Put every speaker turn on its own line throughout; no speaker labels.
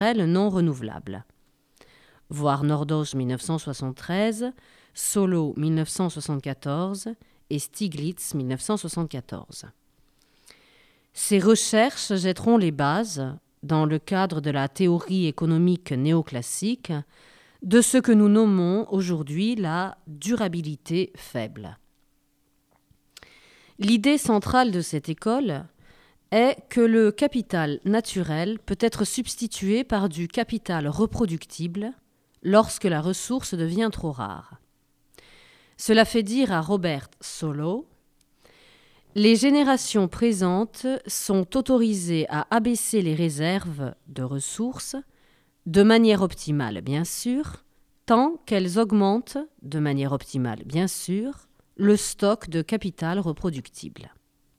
non renouvelables. Voir Nordhaus 1973, Solow 1974 et Stiglitz 1974. Ces recherches jetteront les bases, dans le cadre de la théorie économique néoclassique, de ce que nous nommons aujourd'hui la durabilité faible. L'idée centrale de cette école est que le capital naturel peut être substitué par du capital reproductible lorsque la ressource devient trop rare. Cela fait dire à Robert Solow: les générations présentes sont autorisées à abaisser les réserves de ressources, de manière optimale bien sûr, tant qu'elles augmentent, de manière optimale bien sûr, le stock de capital reproductible.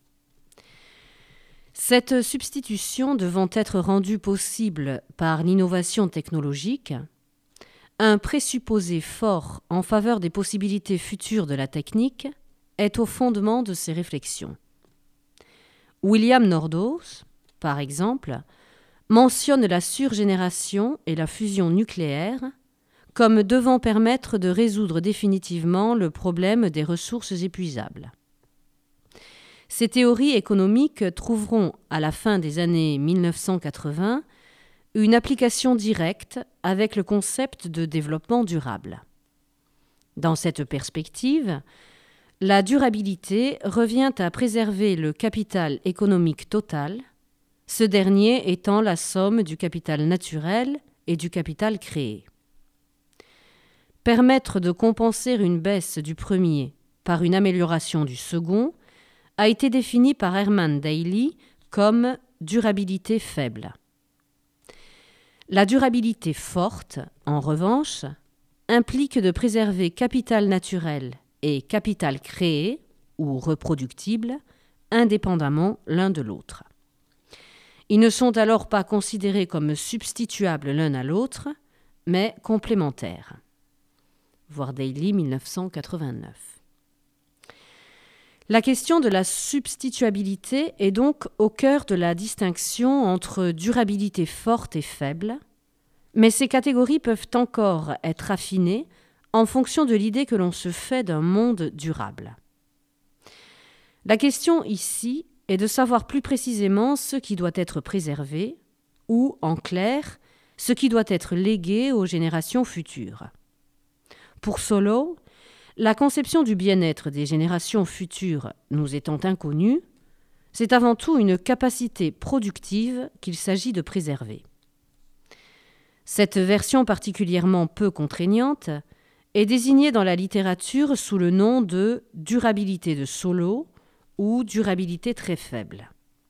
Cette substitution devant être rendue possible par l'innovation technologique, un présupposé fort en faveur des possibilités futures de la technique est au fondement de ces réflexions. William Nordhaus, par exemple, mentionne la surgénération et la fusion nucléaire comme devant permettre de résoudre définitivement le problème des ressources épuisables. Ces théories économiques trouveront, à la fin des années 1980, une application directe avec le concept de développement durable. Dans cette perspective, la durabilité revient à préserver le capital économique total, ce dernier étant la somme du capital naturel et du capital créé. Permettre de compenser une baisse du premier par une amélioration du second a été défini par Herman Daly comme durabilité faible. La durabilité forte, en revanche, implique de préserver capital naturel et capital créé ou reproductible indépendamment l'un de l'autre. Ils ne sont alors pas considérés comme substituables l'un à l'autre, mais complémentaires. Voir Daly 1989. La question de la substituabilité est donc au cœur de la distinction entre durabilité forte et faible, mais ces catégories peuvent encore être affinées en fonction de l'idée que l'on se fait d'un monde durable. La question ici est de savoir plus précisément ce qui doit être préservé ou, en clair, ce qui doit être légué aux générations futures. Pour Solow, la conception du bien-être des générations futures nous étant inconnue, c'est avant tout une capacité productive qu'il s'agit de préserver. Cette version particulièrement peu contraignante est désignée dans la littérature sous le nom de durabilité de Solow ou durabilité très faible.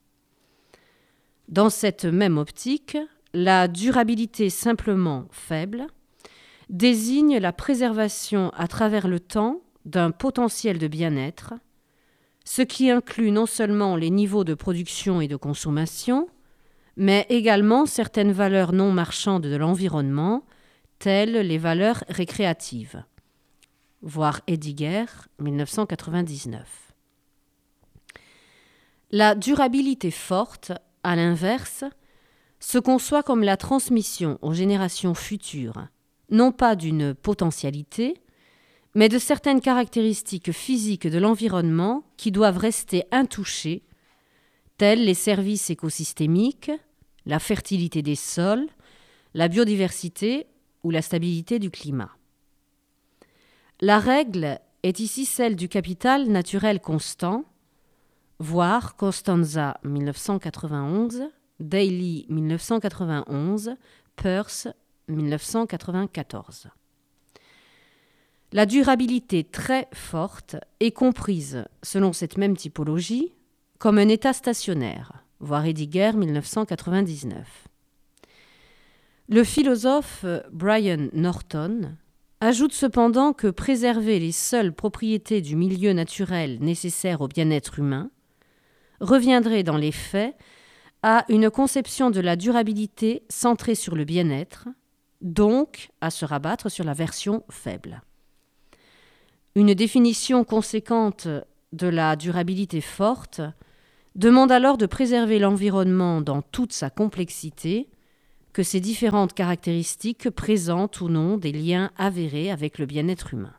Dans cette même optique, la durabilité simplement faible désigne la préservation à travers le temps d'un potentiel de bien-être, ce qui inclut non seulement les niveaux de production et de consommation, mais également certaines valeurs non marchandes de l'environnement, telles les valeurs récréatives. Voir Hediger, 1999. La durabilité forte, à l'inverse, se conçoit comme la transmission aux générations futures, non pas d'une potentialité, mais de certaines caractéristiques physiques de l'environnement qui doivent rester intouchées, tels les services écosystémiques, la fertilité des sols, la biodiversité ou la stabilité du climat. La règle est ici celle du capital naturel constant, voir Costanza 1991, Daly 1991, Peirce 1994. La durabilité très forte est comprise, selon cette même typologie, comme un état stationnaire, voir Hediger 1999. Le philosophe Brian Norton ajoute cependant que préserver les seules propriétés du milieu naturel nécessaires au bien-être humain reviendrait dans les faits à une conception de la durabilité centrée sur le bien-être, donc à se rabattre sur la version faible. Une définition conséquente de la durabilité forte demande alors de préserver l'environnement dans toute sa complexité, que ces différentes caractéristiques présentent ou non des liens avérés avec le bien-être humain.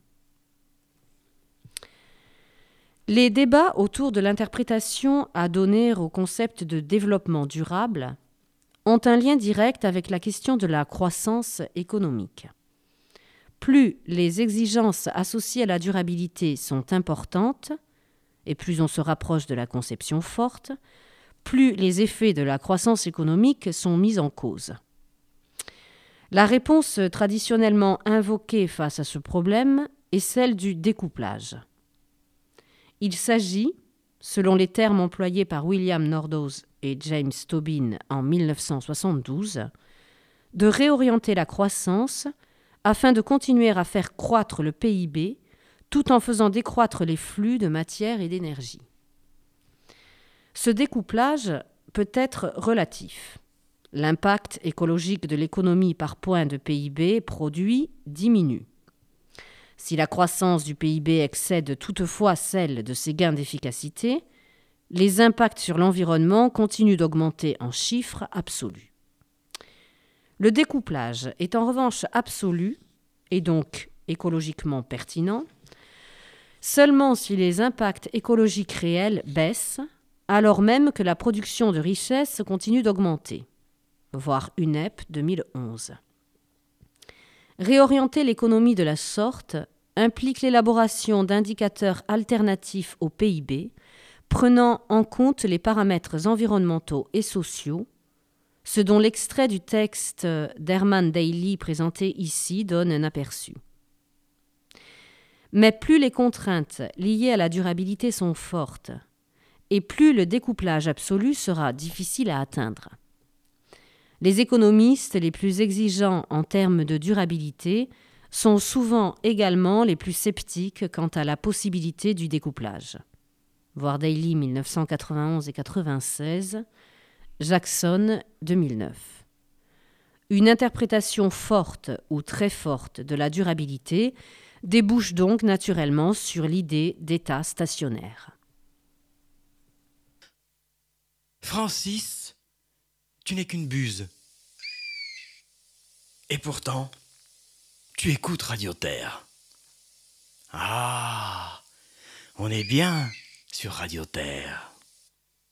Les débats autour de l'interprétation à donner au concept de développement durable ont un lien direct avec la question de la croissance économique. Plus les exigences associées à la durabilité sont importantes, et plus on se rapproche de la conception forte, plus les effets de la croissance économique sont mis en cause. La réponse traditionnellement invoquée face à ce problème est celle du découplage. Il s'agit, selon les termes employés par William Nordhaus et James Tobin en 1972, de réorienter la croissance afin de continuer à faire croître le PIB tout en faisant décroître les flux de matière et d'énergie. Ce découplage peut être relatif. L'impact écologique de l'économie par point de PIB produit diminue. Si la croissance du PIB excède toutefois celle de ses gains d'efficacité, les impacts sur l'environnement continuent d'augmenter en chiffres absolus. Le découplage est en revanche absolu, et donc écologiquement pertinent, seulement si les impacts écologiques réels baissent, alors même que la production de richesses continue d'augmenter. Voir UNEP 2011. Réorienter l'économie de la sorte implique l'élaboration d'indicateurs alternatifs au PIB, prenant en compte les paramètres environnementaux et sociaux, ce dont l'extrait du texte d'Herman Daly présenté ici donne un aperçu. Mais plus les contraintes liées à la durabilité sont fortes, et plus le découplage absolu sera difficile à atteindre. Les économistes les plus exigeants en termes de durabilité sont souvent également les plus sceptiques quant à la possibilité du découplage. Voir Daly 1991 et 96, Jackson 2009. Une interprétation forte ou très forte de la durabilité débouche donc naturellement sur l'idée d'état stationnaire.
Francis, tu n'es qu'une buse. Et pourtant, tu écoutes Radio Terre. Ah, on est bien sur Radio Terre.